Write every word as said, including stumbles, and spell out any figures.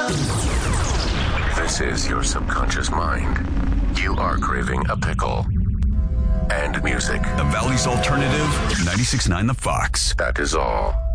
This is your subconscious mind. You are craving a pickle. And music. The Valley's Alternative, ninety-six point nine The Fox. That is all.